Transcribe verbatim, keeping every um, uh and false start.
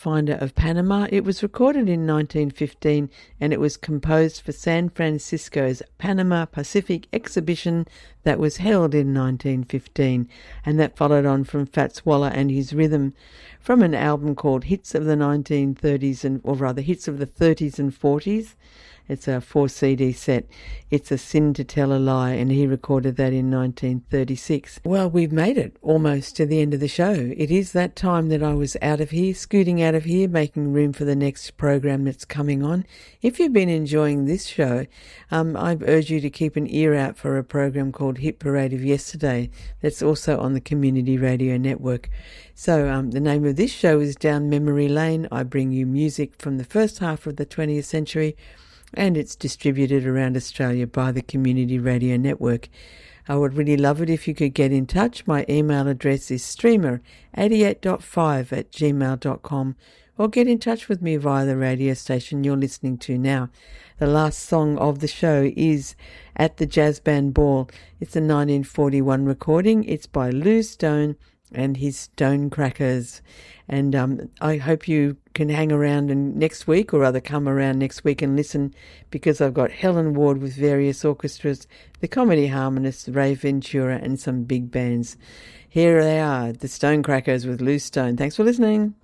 Pathfinder of Panama. It was recorded in nineteen fifteen and it was composed for San Francisco's Panama Pacific exhibition that was held in nineteen fifteen, and that followed on from Fats Waller and His Rhythm from an album called Hits of the nineteen thirties, and or rather Hits of the thirties and forties. It's a four C D set. It's a Sin to Tell a Lie, and he recorded that in nineteen thirty-six. Well, we've made it almost to the end of the show. It is that time that I was out of here, scooting out of here, making room for the next program that's coming on. If you've been enjoying this show, um, I urge you to keep an ear out for a program called Hit Parade of Yesterday that's also on the Community Radio Network. So um, the name of this show is Down Memory Lane. I bring you music from the first half of the twentieth century, and it's distributed around Australia by the Community Radio Network. I would really love it if you could get in touch. My email address is streamer eighty-eight point five at gmail dot com, or get in touch with me via the radio station you're listening to now. The last song of the show is At the Jazz Band Ball. It's a nineteen forty-one recording. It's by Lou Stone and his Stonecrackers. And um, I hope you can hang around and next week, or rather come around next week and listen, because I've got Helen Ward with various orchestras, the Comedy Harmonists, Ray Ventura, and some big bands. Here they are, the Stonecrackers with Lou Stone. Thanks for listening.